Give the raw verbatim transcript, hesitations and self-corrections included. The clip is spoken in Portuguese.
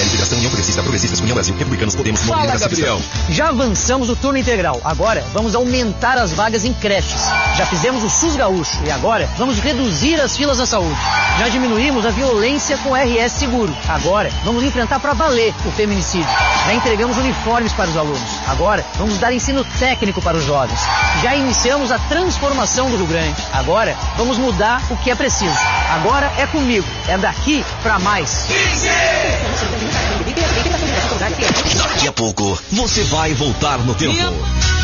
Integração, União Progressista, Progressistas, União Brasil, Republicanos, Podemos, Fala, Gabriel. Já avançamos o turno integral. Agora vamos aumentar as vagas em creches. Já fizemos o SUS gaúcho e agora vamos reduzir as filas na saúde. Já diminuímos a violência com R S Seguro. Agora vamos enfrentar para valer o feminicídio. Já entregamos uniformes para os alunos. Agora vamos dar ensino técnico para os jovens. Já iniciamos a transformação do Rio Grande. Agora vamos mudar o que é preciso. Agora é comigo. É daqui para mais. Daqui a pouco, você vai voltar no tempo.